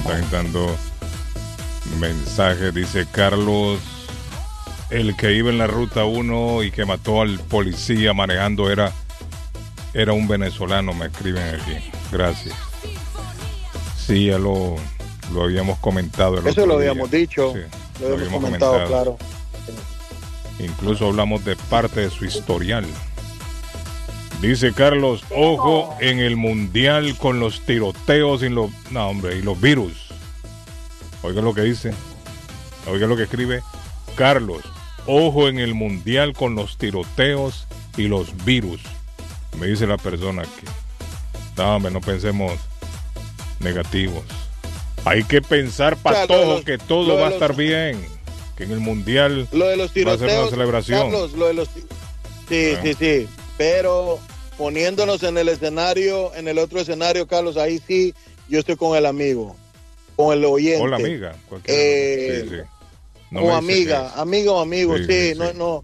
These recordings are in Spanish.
están dando mensajes. Dice Carlos, el que iba en la ruta 1 y que mató al policía manejando era un venezolano, me escriben aquí. Gracias. Sí, ya lo habíamos comentado. Eso lo habíamos dicho. Sí, lo habíamos comentado, claro. Incluso hablamos de parte de su historial. Dice Carlos, ojo en el mundial con los tiroteos y los virus. Oiga lo que dice. Oiga lo que escribe Carlos. Ojo en el mundial con los tiroteos y los virus. Me dice la persona aquí. No, hombre, no pensemos negativos. Hay que pensar para todo, que todo va a estar bien. Que en el mundial lo de los tiroteos, va a ser una celebración. Carlos, lo de los sí. Pero poniéndonos en el escenario, en el otro escenario, Carlos, ahí sí, yo estoy con el amigo, con el oyente. O la amiga. Sí. No o amiga, amigo o amigo, sí.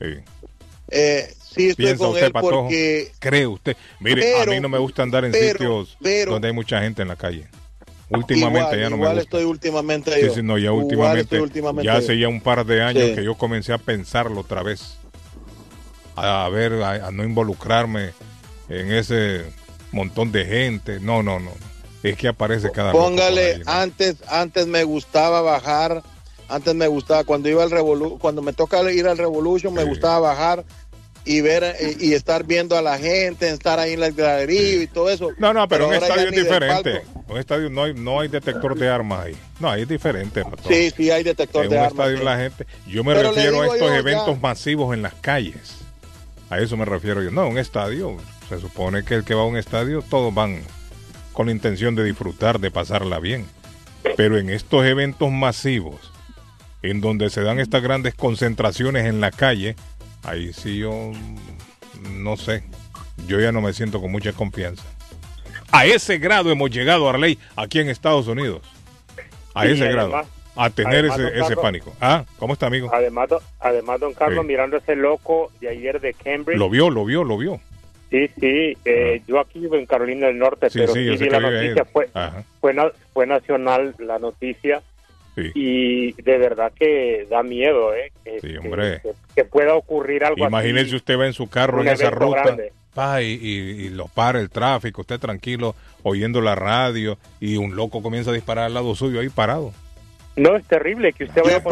Sí, estoy ¿Piensa con usted, él Patojo? porque... ¿Cree usted? Mire, a mí no me gusta andar en sitios donde hay mucha gente en la calle. Últimamente ya no me gusta. Estoy últimamente yo. Sí, no, ya últimamente ya hace yo. ya un par de años que yo comencé a pensarlo otra vez. A no involucrarme en ese montón de gente. No. Es que aparece cada Póngale, antes me gustaba bajar. Antes me gustaba, cuando iba al cuando me toca ir al Revolution, me gustaba bajar y ver y estar viendo a la gente, estar ahí en la galería y todo eso. No, pero un estadio es diferente. Un estadio no hay detector de armas ahí. No, ahí es diferente. Sí, hay detector de armas. En un estadio la gente. Yo me refiero a estos eventos masivos en las calles. A eso me refiero yo. No, un estadio. Se supone que el que va a un estadio, todos van con la intención de disfrutar, de pasarla bien. Pero en estos eventos masivos, en donde se dan estas grandes concentraciones en la calle, ahí sí yo no sé, yo ya no me siento con mucha confianza. A ese grado hemos llegado, Arley, aquí en Estados Unidos. A ese grado, a tener ese pánico. ¿Cómo está, amigo? Además, don Carlos, mirando ese loco de ayer de Cambridge. Lo vio. Sí, yo aquí vivo en Carolina del Norte, pero sí vi la noticia, fue nacional la noticia. Sí. Y de verdad que da miedo, que pueda ocurrir algo así. Imagínese usted va en su carro en esa ruta y lo para el tráfico, usted tranquilo oyendo la radio y un loco comienza a disparar al lado suyo ahí parado. No, es terrible que usted vaya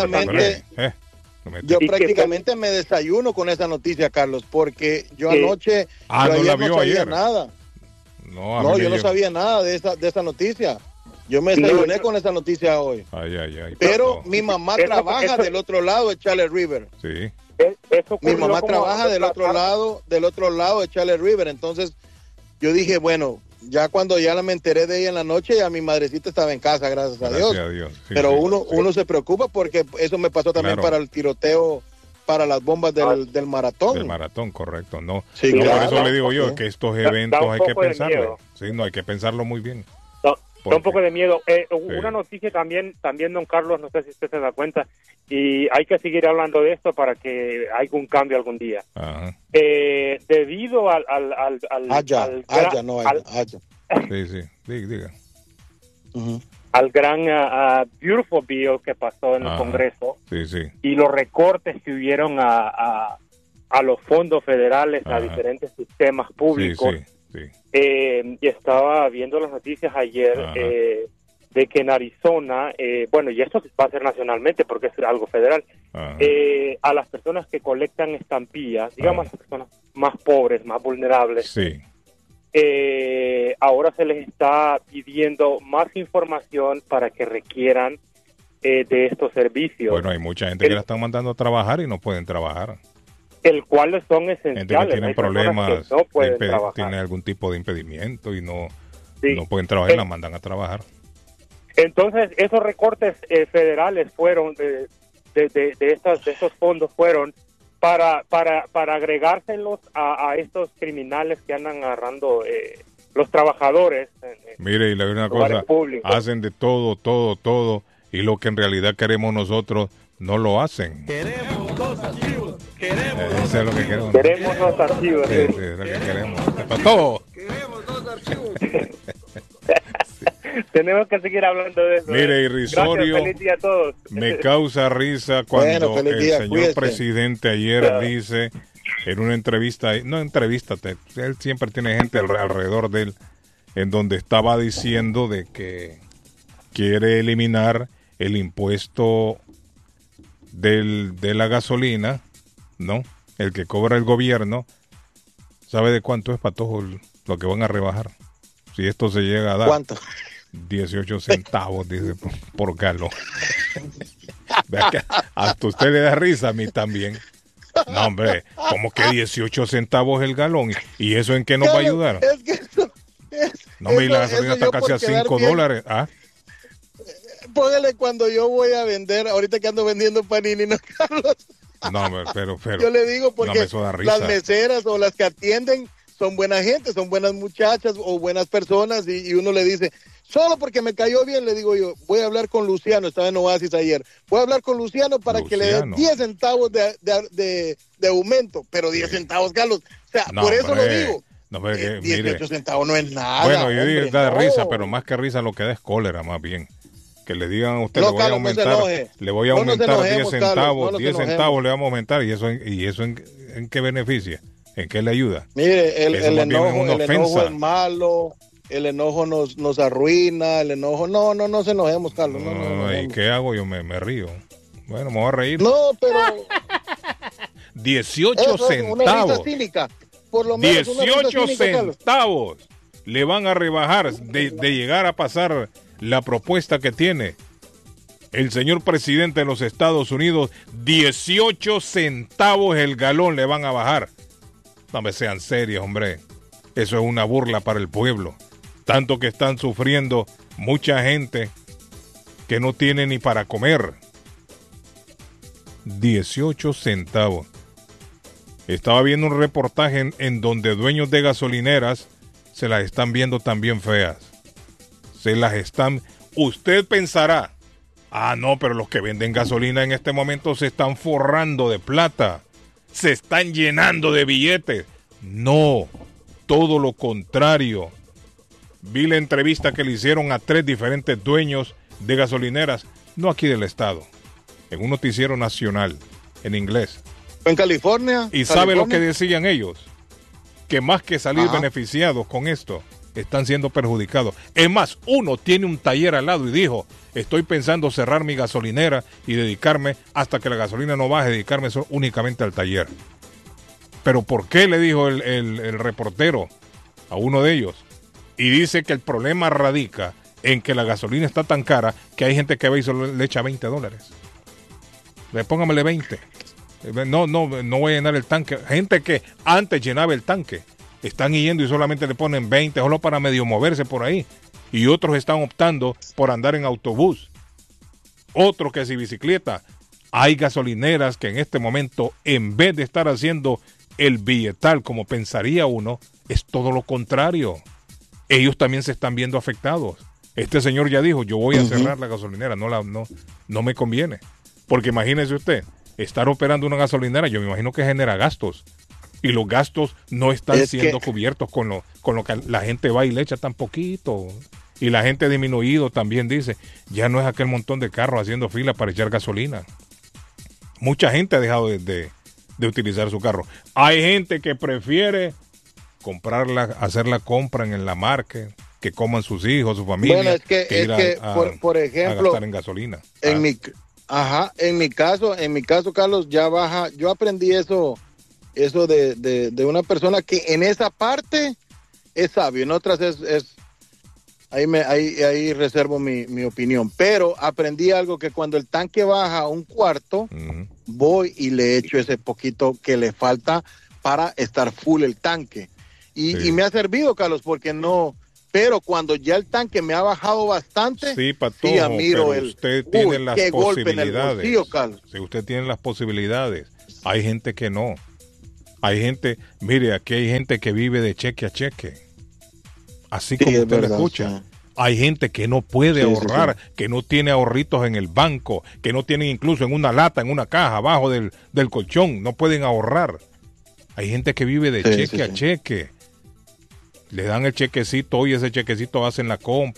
Yo prácticamente me desayuno con esa noticia, Carlos, porque yo anoche no sabía ayer. Nada. Yo no sabía nada de esa noticia. Yo me desayuné con esa noticia hoy. Pero mi mamá trabaja del otro lado de Charles River. Sí. Mi mamá trabaja del otro lado de Charles River. Entonces yo dije, bueno, ya cuando me enteré de ella en la noche, ya mi madrecita estaba en casa, gracias a Dios. Sí, pero uno se preocupa porque eso me pasó también para el tiroteo, para las bombas del maratón. Del maratón, correcto. No. Sí, por eso le digo yo que estos eventos hay que pensarlo. Sí, no, hay que pensarlo muy bien. Da un poco de miedo. Una noticia también, don Carlos, no sé si usted se da cuenta, y hay que seguir hablando de esto para que haya un cambio algún día. Ajá. Debido al Sí, diga. Uh-huh. Al gran Beautiful Bill que pasó en el Congreso, y los recortes que hubieron a los fondos federales, a diferentes sistemas públicos. Y estaba viendo las noticias ayer de que en Arizona, y esto va a ser nacionalmente porque es algo federal, a las personas que colectan estampillas, digamos, las personas más pobres, más vulnerables, ahora se les está pidiendo más información para que requieran de estos servicios. Bueno, hay mucha gente que la están mandando a trabajar y no pueden trabajar. El cual son esenciales. Gente que tienen problemas, que no pueden trabajar. Tienen algún tipo de impedimento y no pueden trabajar y la mandan a trabajar. Entonces, esos recortes federales fueron de estos fondos fueron para agregárselos a estos criminales que andan agarrando los trabajadores. Mire, y le digo una cosa, hacen de todo, y lo que en realidad queremos nosotros no lo hacen. Queremos dos archivos. Eso es lo que queremos. Queremos dos archivos. Sí, es lo que queremos. Para todo. Queremos dos archivos. Tenemos que seguir hablando de eso. Mire, Irrisorio, feliz día a todos. Me causa risa cuando el señor presidente ayer dice en una entrevista, él siempre tiene gente alrededor de él, en donde estaba diciendo de que quiere eliminar el impuesto de la gasolina, ¿no? El que cobra el gobierno. ¿Sabe de cuánto es, Patojo, lo que van a rebajar? Si esto se llega a dar. ¿Cuánto? 18 centavos, dice, por galón. Hasta usted le da risa, a mí también. No, hombre, como que 18 centavos el galón. ¿Y eso en qué nos va a ayudar? Es que y la gasolina está casi a $5. ¿Ah? Póngale cuando yo voy a vender, ahorita que ando vendiendo panini, ¿no, Carlos? No, pero yo le digo porque las meseras o las que atienden son buena gente, son buenas muchachas o buenas personas y uno le dice, solo porque me cayó bien, le digo yo, voy a hablar con Luciano, estaba en Oasis ayer, voy a hablar con Luciano para que le dé 10 centavos de aumento, pero 10 centavos, Carlos, o sea, por eso lo digo. No, que, 18 centavos no es nada. Bueno, yo digo, da risa, pero más que risa lo que da es cólera, más bien. Que le digan a usted, le voy a aumentar 10 centavos, Carlos, 10 centavos le vamos a aumentar, y eso en qué beneficia, en qué le ayuda. Mire, el enojo es malo, el enojo nos arruina, el enojo, no se enojemos, Carlos. ¿Y qué hago? Yo me río. Bueno, me voy a reír. No, pero 18 centavos. Por lo menos 18 centavos le van a rebajar de llegar a pasar la propuesta que tiene el señor presidente de los Estados Unidos. 18 centavos el galón le van a bajar. No me sean serios, hombre. Eso es una burla para el pueblo. Tanto que están sufriendo mucha gente que no tiene ni para comer. 18 centavos. Estaba viendo un reportaje en donde dueños de gasolineras se las están viendo también feas. Usted pensará, no, pero los que venden gasolina en este momento se están forrando de plata, se están llenando de billetes. No, todo lo contrario. Vi la entrevista que le hicieron a 3 diferentes dueños de gasolineras, no aquí del estado, en un noticiero nacional, en inglés. ¿En California? ¿Y sabe lo que decían ellos? Que más que salir beneficiados con esto, están siendo perjudicados. Es más, uno tiene un taller al lado y dijo, estoy pensando cerrar mi gasolinera y dedicarme, hasta que la gasolina no baje, dedicarme únicamente al taller. ¿Pero por qué? Le dijo el reportero a uno de ellos. Y dice que el problema radica en que la gasolina está tan cara que hay gente que va y solo le echa $20. Póngamele 20. No voy a llenar el tanque. Gente que antes llenaba el tanque, están yendo y solamente le ponen 20, solo para medio moverse por ahí. Y otros están optando por andar en autobús. Otros que si bicicleta. Hay gasolineras que en este momento, en vez de estar haciendo el billetal como pensaría uno, es todo lo contrario. Ellos también se están viendo afectados. Este señor ya dijo, yo voy a cerrar la gasolinera, no me conviene. Porque imagínese usted, estar operando una gasolinera, yo me imagino que genera gastos. Y los gastos no están siendo cubiertos con lo que la gente va y le echa tan poquito. Y la gente ha disminuido también, dice, ya no es aquel montón de carros haciendo fila para echar gasolina. Mucha gente ha dejado de utilizar su carro. Hay gente que prefiere hacer la compra en la market, que coman sus hijos, su familia, bueno, por ejemplo, a gastar en gasolina. En mi caso, Carlos, ya baja. Yo aprendí eso de una persona que en esa parte es sabio, en otras es ahí reservo mi opinión, pero aprendí algo, que cuando el tanque baja a un cuarto, voy y le echo ese poquito que le falta para estar full el tanque. Y me ha servido, Carlos, porque no... Pero cuando ya el tanque me ha bajado bastante, sí, Patojo, pero usted tiene las posibilidades. Bolsillo, Carlos. Si usted tiene las posibilidades, hay gente que no. Hay gente, mire, aquí hay gente que vive de cheque a cheque. Así como usted lo escucha. Sí. Hay gente que no puede ahorrar, que no tiene ahorritos en el banco, que no tienen incluso en una lata, en una caja, abajo del colchón, no pueden ahorrar. Hay gente que vive de cheque a cheque. Le dan el chequecito y ese chequecito hacen la compra,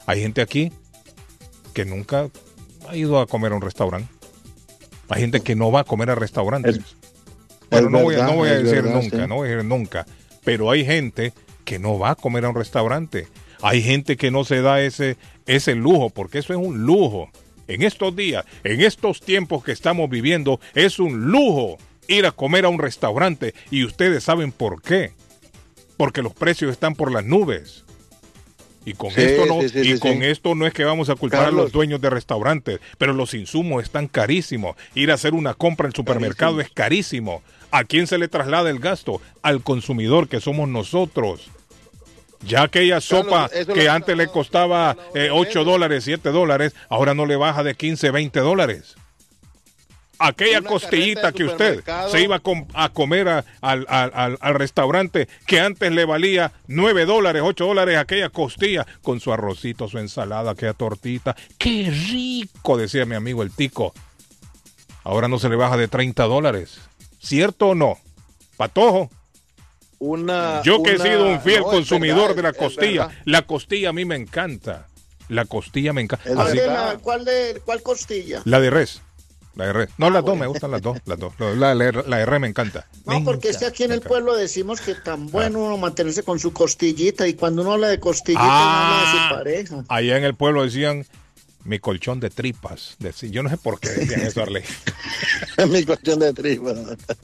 Hay gente aquí que nunca ha ido a comer a un restaurante. Hay gente que no va a comer a restaurantes. Bueno, no voy a decir nunca, pero hay gente que no va a comer a un restaurante. Hay gente que no se da ese lujo, porque eso es un lujo. En estos días, en estos tiempos que estamos viviendo, es un lujo ir a comer a un restaurante, y ustedes saben por qué. Porque los precios están por las nubes. Y con esto no es que vamos a culpar a los dueños de restaurantes, pero los insumos están carísimos. Ir a hacer una compra en el supermercado es carísimo. ¿A quién se le traslada el gasto? Al consumidor, que somos nosotros. Ya aquella sopa que antes le costaba $8, $7, ahora no le baja de $15, $20. Aquella costillita que usted se iba a comer al restaurante, que antes le valía $9, $8, aquella costilla, con su arrocito, su ensalada, aquella tortita. ¡Qué rico!, decía mi amigo el Tico. Ahora no se le baja de $30. ¿Cierto o no, Patojo? Yo que he sido un fiel consumidor de la costilla. La costilla a mí me encanta. La costilla me encanta. ¿Cuál costilla? La de res. No, las dos, me gustan las dos. La de res me encanta. No, porque es que aquí en el pueblo decimos que tan bueno uno mantenerse con su costillita, y cuando uno habla de costillita, uno habla de su pareja. Allá en el pueblo decían mi colchón de tripas. Yo no sé por qué decían eso, Arley. Mi colchón de tripas.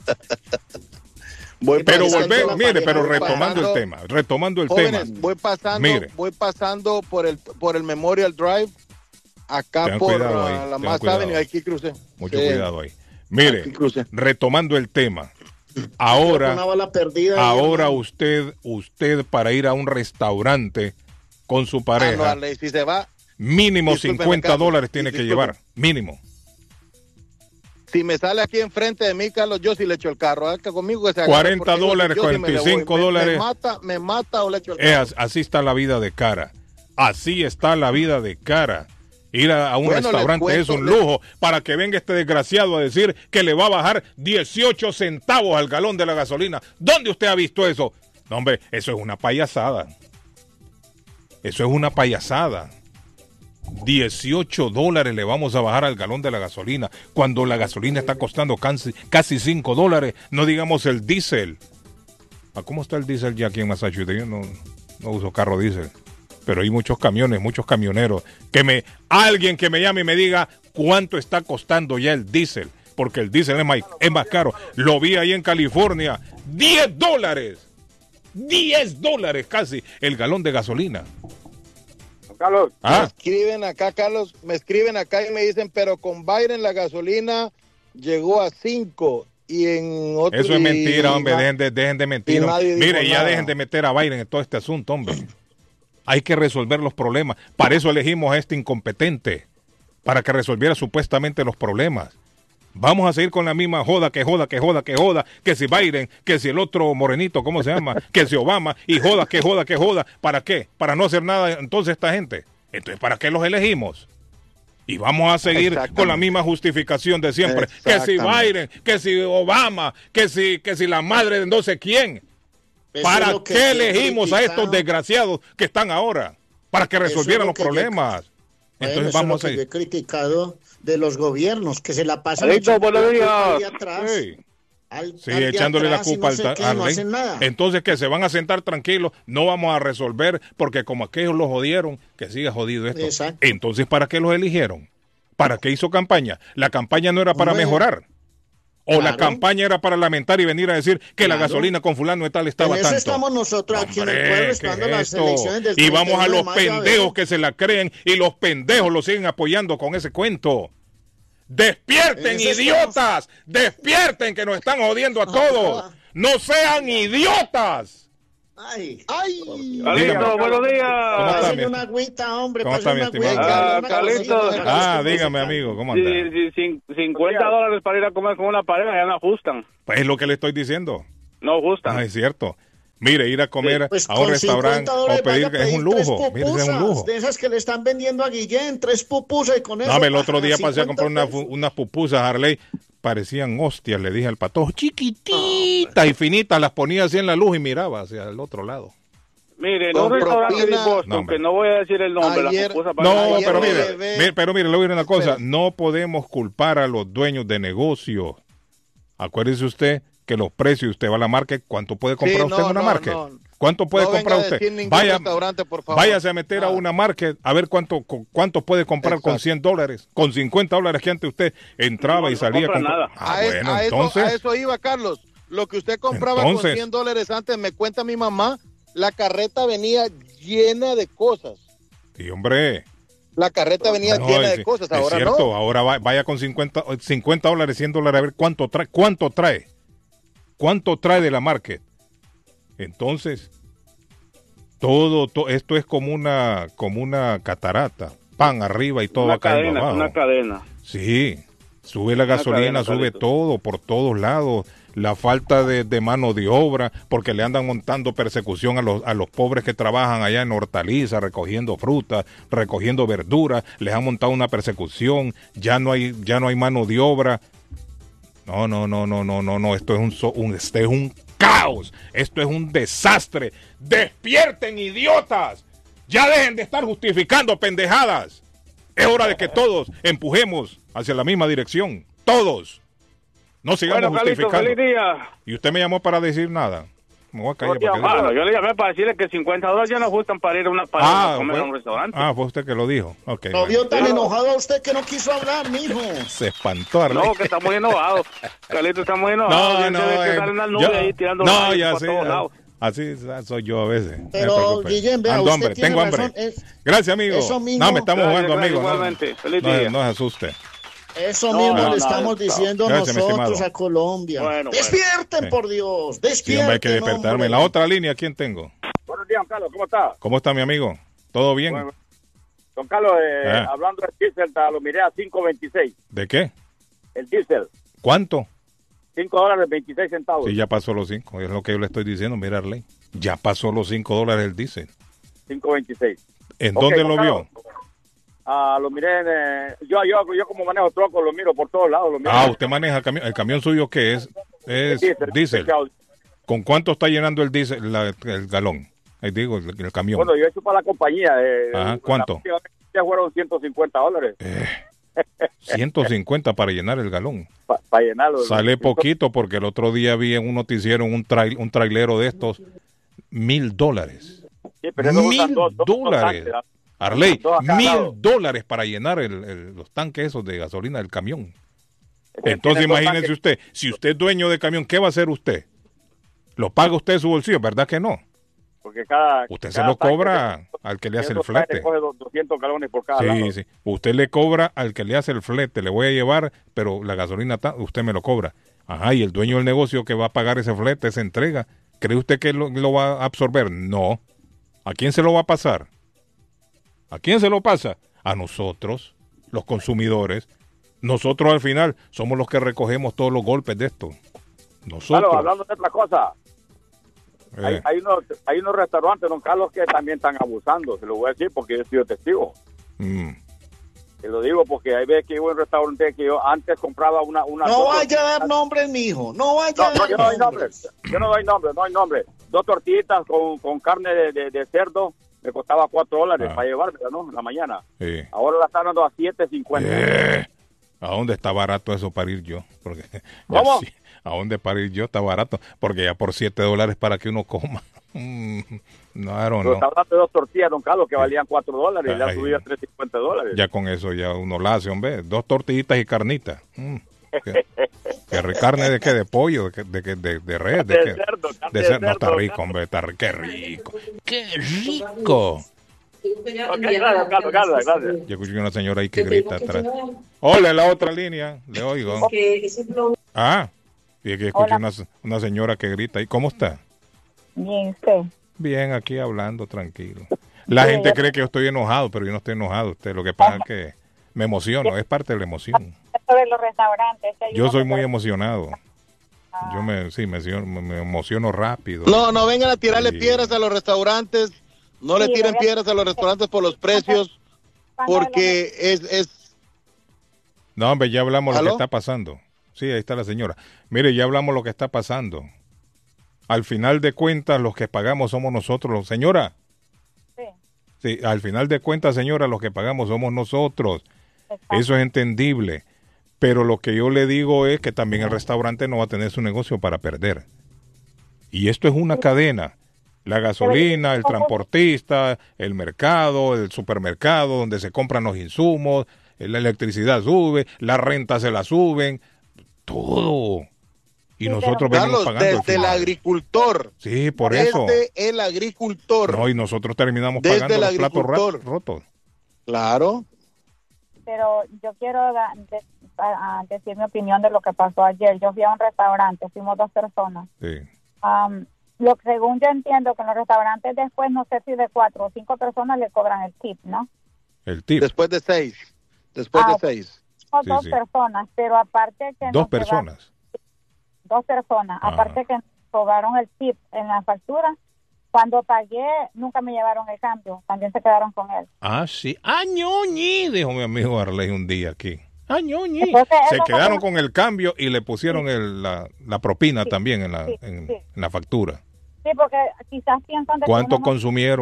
Retomando el tema. Voy pasando por el Memorial Drive, acá por la Mass Avenue, aquí crucé. Mucho cuidado ahí. Mire, retomando el tema. Ahora usted para ir a un restaurante con su pareja, si se va, mínimo $50 tiene que llevar, mínimo. Si me sale aquí enfrente de mí, Carlos, yo sí le echo el carro. Conmigo que se $40, $45. Me mata o le echo el carro. Así está la vida de cara. Así está la vida de cara. Ir a un restaurante es un lujo, para que venga este desgraciado a decir que le va a bajar 18 centavos al galón de la gasolina. ¿Dónde usted ha visto eso? No, hombre, eso es una payasada. $18 le vamos a bajar al galón de la gasolina, cuando la gasolina está costando casi $5. No digamos el diésel. ¿Cómo está el diésel ya aquí en Massachusetts? Yo no uso carro diésel, pero hay muchos camiones, muchos camioneros. Alguien que me llame y me diga cuánto está costando ya el diésel, porque el diésel es más caro. Lo vi ahí en California, $10. $10 casi el galón de gasolina. Carlos. Me escriben acá y me dicen, pero con Biden la gasolina llegó a 5 y en otro... Eso es mentira, hombre, dejen de mentir. Mire, ya dejen de meter a Biden en todo este asunto, hombre. Hay que resolver los problemas. Para eso elegimos a este incompetente, para que resolviera supuestamente los problemas. Vamos a seguir con la misma joda, que si Biden, que si el otro morenito, ¿cómo se llama? Que si Obama, y joda. ¿Para qué? Para no hacer nada entonces esta gente. Entonces, ¿para qué los elegimos? Y vamos a seguir con la misma justificación de siempre. Que si Biden, que si Obama, que si la madre de no sé quién. ¿Para qué elegimos a estos desgraciados que están ahora? Para que resolvieran los problemas. Entonces vamos a seguir. Yo he criticado de los gobiernos que se la pasan atrás. Sí, echándole la culpa al rey. Entonces, que se van a sentar tranquilos, no vamos a resolver, porque como aquellos los jodieron, que siga jodido esto. Exacto. Entonces, ¿para qué los eligieron? ¿Para qué hizo campaña? La campaña no era para mejorar. O la campaña era para lamentar y venir a decir que la gasolina con fulano de tal estaba en eso tanto. Estamos nosotros aquí en el pueblo esperando las elecciones del y vamos a los pendejos que se la creen, y los pendejos lo siguen apoyando con ese cuento. ¡Despierten, idiotas! ¡Despierten, que nos están jodiendo a todos! ¡No sean idiotas! ¡Ay! Carlito, buenos días. Pásenme una agüita, hombre. ¿Cómo está, mi estimado? Carlito. Dígame, amigo, ¿cómo anda? $50 para ir a comer con una pareja, ya no ajustan. Pues es lo que le estoy diciendo. No ajustan. Es cierto. Mire, ir a comer a un restaurante o pedir, es un lujo. Mire, es un lujo. De esas que le están vendiendo a Guillén, 3 pupusas, y con eso. No, el otro día pasé a comprar unas pupusas, Harley. Parecían hostias, le dije al Patojo, chiquititas y finitas, las ponía así en la luz y miraba hacia el otro lado. Mire, en un restaurante de Boston, que no voy a decir el nombre, pero mire, le voy a decir una cosa, no podemos culpar a los dueños de negocios. Acuérdese usted que los precios, usted va a la market, ¿cuánto puede comprar usted en una market? ¿Cuánto puede comprar usted? Váyase a meter a una market a ver cuánto puede comprar con $100, con $50 que antes usted entraba y salía con nada. Entonces a eso iba, Carlos. Lo que usted compraba con $100 antes, me cuenta mi mamá, la carreta venía llena de cosas. Sí, hombre. La carreta venía llena de cosas, ahora es cierto, no. Ahora vaya con $50, $100, a ver cuánto trae. ¿Cuánto trae de la market? Entonces, todo esto es como una catarata. Pan arriba y todo va cayendo abajo. Una cadena. Sí, sube la gasolina, sube todo, por todos lados. La falta de mano de obra, porque le andan montando persecución a los pobres que trabajan allá en hortalizas, recogiendo frutas, recogiendo verduras. Les han montado una persecución, ya no hay mano de obra. No, esto es un caos, esto es un desastre. ¡Despierten, idiotas! Ya dejen de estar justificando pendejadas. Es hora de que todos empujemos hacia la misma dirección, todos. No sigamos justificando. Feliz día. Y usted me llamó para decir nada. Me voy a callar. Yo le llamé para decirle que $50 ya no gustan para ir a comer a un restaurante. Fue usted que lo dijo. Okay, no vio tan enojado a usted que no quiso hablar, mijo. Se espantó, Arley. No, que está muy enojado. Carlito está muy enojado. No, ya sé. Así soy yo a veces. Pero, Guillén, vea, usted tiene tengo hambre. Gracias, amigo. No, me estamos jugando, amigo. Igualmente. Feliz día. No se asuste. Eso mismo le estamos diciendo nosotros a Colombia. Bueno, despierten, por Dios, despierten. Sí, hay que despertarme. Hombre. En la otra línea, ¿quién tengo? Buenos días, Carlos, ¿cómo está? ¿Cómo está, mi amigo? ¿Todo bien? Bueno, don Carlos, hablando del diésel, lo miré a $5.26. ¿De qué? El diésel. ¿Cuánto? $5.26. Sí, ya pasó los 5, es lo que yo le estoy diciendo, mirarle. Ya pasó los $5 el diésel. 5.26. ¿En dónde lo vio? Lo miré yo como manejo troco, lo miro por todos lados. Usted maneja el camión suyo, ¿qué es? Es diésel. ¿Con cuánto está llenando el diésel, el galón? Digo, el camión. Bueno, yo he hecho para la compañía. ¿Cuánto? Ya fueron $150. 150 para llenar el galón. Para llenarlo. Sale poquito porque el otro día vi en un noticiero un trailero de estos, $1,000. Sí, pero $1,000. Arley, $1,000 para llenar los tanques esos de gasolina del camión. Entonces imagínese usted, si usted es dueño de camión, ¿qué va a hacer usted? ¿Lo paga usted de su bolsillo? ¿Verdad que no? Porque usted se lo cobra al que le hace el flete. Coge 200 galones por cada lado. Sí. Usted le cobra al que le hace el flete. Le voy a llevar, pero la gasolina usted me lo cobra. Ajá, y el dueño del negocio que va a pagar ese flete, esa entrega, ¿cree usted que lo va a absorber? No. ¿A quién se lo va a pasar? ¿A quién se lo pasa? A nosotros, los consumidores. Nosotros al final somos los que recogemos todos los golpes de esto. Nosotros. Claro, hablando de otra cosa. Hay unos restaurantes, don Carlos, que también están abusando. Se lo voy a decir porque yo he sido testigo. Te lo digo porque hay veces que hay un restaurante que yo antes compraba una no vaya a dar nombres, mijo. No vaya a dar nombres. Yo no doy nombre. 2 tortillitas con carne de cerdo. Me costaba $4 para llevármela, ¿no? En la mañana. Sí. Ahora la están dando a $7.50. ¿A dónde está barato eso para ir yo? Porque ¿cómo? ¿A dónde para ir yo está barato? Porque ya por $7 para que uno coma. No. Está hablando de 2 tortillas, don Carlos, que valían $4 y le han subido a $3.50. Ya con eso ya uno la hace, hombre. 2 tortillitas y carnita. ¿Carne de qué? ¿De pollo? ¿De red? ¿De cerdo. No, está rico, hombre. ¡Qué rico! ¡Qué rico! Gracias. Yo escuché una señora ahí que grita atrás. Hola, en la otra línea. Le oigo. Y aquí escuché una señora que grita ahí. ¿Cómo está? Bien, ¿usted? Bien, aquí hablando, tranquilo. La gente cree que yo estoy enojado, pero yo no estoy enojado. Lo que pasa es que me emociono, es parte de la emoción. Sobre los restaurantes. Yo soy muy emocionado. Yo me emociono rápido. No vengan a tirarle piedras a los restaurantes. No le tiren piedras a los restaurantes por los precios, porque es... No, hombre, ya hablamos lo que está pasando. Sí, ahí está la señora. Mire, ya hablamos lo que está pasando. al final de cuentas los que pagamos somos nosotros. Señora. Sí, al final de cuentas, señora, los que pagamos somos nosotros. Exacto. Eso es entendible. Pero lo que yo le digo es que también el restaurante no va a tener su negocio para perder. Y esto es una cadena. La gasolina, el transportista, el mercado, el supermercado donde se compran los insumos, la electricidad sube, la renta se la suben, todo. Y nosotros venimos pagando. Desde el agricultor. Sí, por eso. Desde el agricultor. No, y nosotros terminamos pagando los platos rotos. Claro. Pero yo quiero decir mi opinión de lo que pasó ayer. Yo fui a un restaurante, fuimos 2 personas. Sí. Según yo entiendo que en los restaurantes después, no sé si de 4 o 5 personas le cobran el tip, ¿no? El tip. Después de 6. Después de 6. Dos personas, pero aparte que... 2 personas. 2 personas. Ajá. Aparte que nos cobraron el tip en la factura, cuando pagué nunca me llevaron el cambio, también se quedaron con él. Ah, sí. ¡Añoñi! Dijo mi amigo Arley un día aquí. ¡Añoñi! Se quedaron con el cambio y le pusieron la propina también en la factura. Sí, porque quizás piensan... ¿Cuánto consumieron?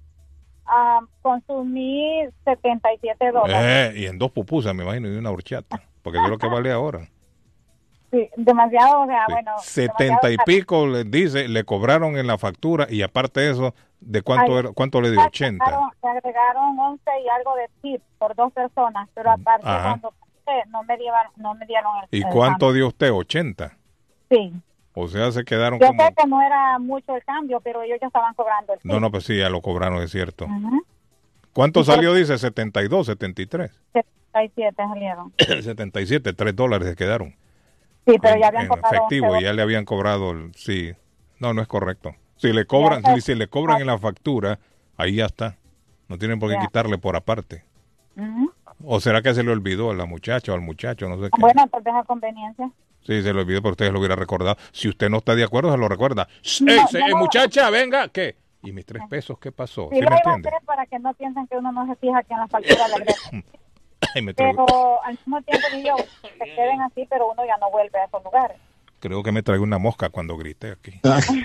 Consumí $77. Y en 2 pupusas, me imagino, y una horchata, porque eso es lo que vale ahora. Sí, demasiado, o sea, sí. Bueno. 70 y pico, le cobraron en la factura, y aparte de eso, ¿de cuánto le dio? 80. Le agregaron 11 y algo de tip por 2 personas, pero aparte cuando no me dieron el... ¿Y cuánto dio usted? 80. Sí. O sea, se quedaron Yo sé que no era mucho el cambio, pero ellos ya estaban cobrando el tip. No, pues sí, ya lo cobraron, es cierto. ¿Cuánto salió, dice? 72, 73. 77 salieron. 77, $3 se quedaron. Sí, pero ya habían cobrado efectivo, y ya le habían cobrado, sí. No es correcto. Si le cobran, si le cobran en la factura, ahí ya está. No tienen por qué quitarle por aparte. ¿O será que se le olvidó a la muchacha o al muchacho? No sé qué. Bueno, tal vez a conveniencia. Sí, se le olvidó, pero usted lo hubiera recordado. Si usted no está de acuerdo, se lo recuerda. Muchacha, venga, ¿qué? ¿Y mis 3 pesos qué pasó? Sí, lo iba a hacer para que no piensen que uno no se fija que en la factura le agregan. Pero al mismo tiempo digo, se queden así, pero uno ya no vuelve a esos lugares. Creo que me traigo una mosca cuando grité aquí.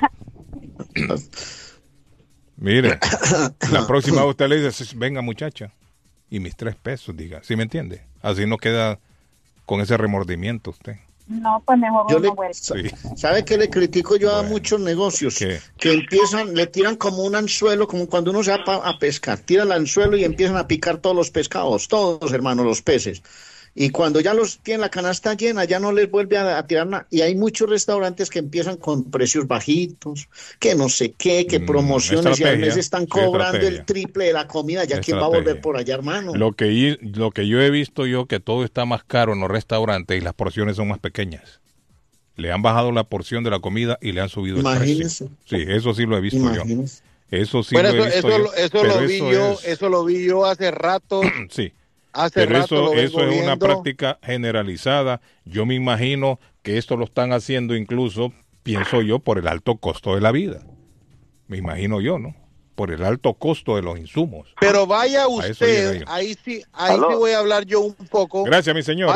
Mire, la próxima usted le dice, venga muchacha, y mis 3 pesos, diga, ¿sí me entiende? Así no queda con ese remordimiento usted. No, pues mejor uno vuelve. ¿Sabe qué le critico yo a muchos negocios? ¿Qué? Que le tiran como un anzuelo, como cuando uno se va a pescar, tira el anzuelo y empiezan a picar todos los pescados, todos, hermano, los peces. Y cuando ya los tienen la canasta llena, ya no les vuelve a tirar nada. Y hay muchos restaurantes que empiezan con precios bajitos, que no sé qué, que promociones, y al mes están cobrando el triple de la comida. Ya quién va a volver por allá, hermano. Lo que yo he visto que todo está más caro en los restaurantes y las porciones son más pequeñas. Le han bajado la porción de la comida y le han subido el precio. Sí, eso sí lo he visto yo. Eso sí lo he visto yo. Eso lo vi yo hace rato. Sí. Pero eso es una práctica generalizada. Yo me imagino que esto lo están haciendo incluso, pienso yo, por el alto costo de la vida. Me imagino yo, ¿no? Por el alto costo de los insumos. Pero vaya usted, ahí sí voy a hablar yo un poco. Gracias, mi señora.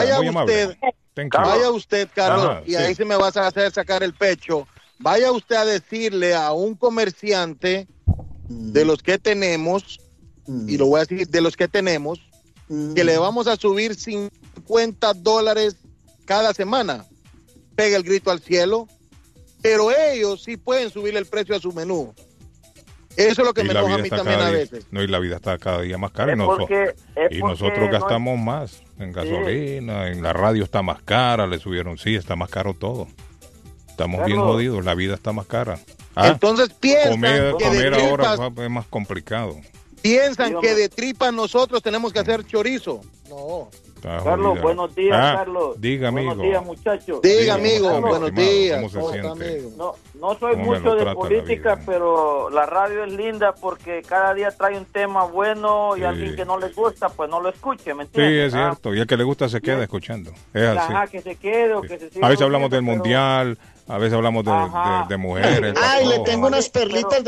Vaya usted, Carlos, y ahí sí me vas a hacer sacar el pecho. Vaya usted a decirle a un comerciante de los que tenemos, y lo voy a decir, de los que tenemos, que le vamos a subir $50 cada semana. Pega el grito al cielo, pero ellos sí pueden subir el precio a su menú. Eso es lo que me enoja a mí también a veces. No, y la vida está cada día más cara, y nosotros gastamos más en gasolina, en la radio está más cara, le subieron, está más caro todo. Estamos bien jodidos, la vida está más cara. Entonces piensan comer ahora es más complicado. Piensan que de tripas nosotros tenemos que hacer chorizo. No. Carlos, buenos días, Carlos. Diga, amigo. Buenos días, muchachos. Diga, amigo, buenos días. ¿Cómo se siente? No soy mucho de política, pero la radio es linda porque cada día trae un tema bueno y alguien que no les gusta, pues no lo escuche, ¿me entiendes? Sí, es cierto. Y el que le gusta se queda escuchando. Es así. Ajá, que se quede o que se siga. A veces hablamos del mundial, a veces hablamos de mujeres. Ay, le tengo unas perlitas